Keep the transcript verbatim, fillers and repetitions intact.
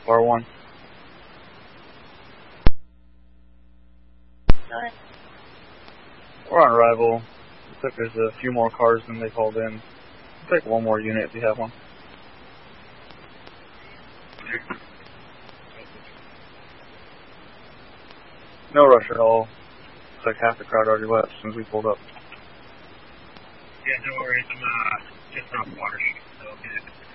Bar one. Alright. We're on arrival. Looks like there's a few more cars than they called in. We'll take one more unit if you have one. No rush at all. Looks like half the crowd already left since we pulled up. Yeah, no worries. I'm uh, just off Water Street, so okay.